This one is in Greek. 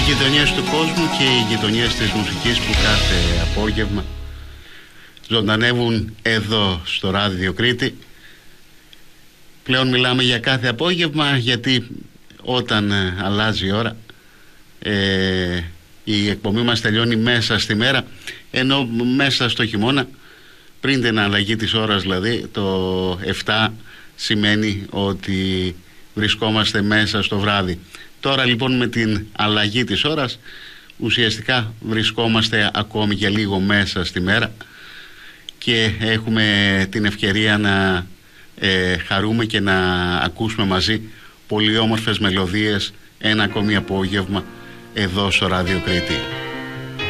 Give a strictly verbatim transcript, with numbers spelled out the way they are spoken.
γειτονιές του κόσμου και οι γειτονιές της μουσικής που κάθε απόγευμα ζωντανεύουν εδώ στο Ράδιο Κρήτη. Πλέον μιλάμε για κάθε απόγευμα, γιατί όταν ε, αλλάζει η ώρα ε, η εκπομπή μας τελειώνει μέσα στη μέρα, ενώ μέσα στο χειμώνα, πριν την αλλαγή της ώρας δηλαδή, το εφτά σημαίνει ότι βρισκόμαστε μέσα στο βράδυ. Τώρα λοιπόν με την αλλαγή της ώρας ουσιαστικά βρισκόμαστε ακόμη για λίγο μέσα στη μέρα και έχουμε την ευκαιρία να ε, χαρούμε και να ακούσουμε μαζί πολύ όμορφες μελωδίες ένα ακόμη απόγευμα εδώ στο Ράδιο Κρήτη.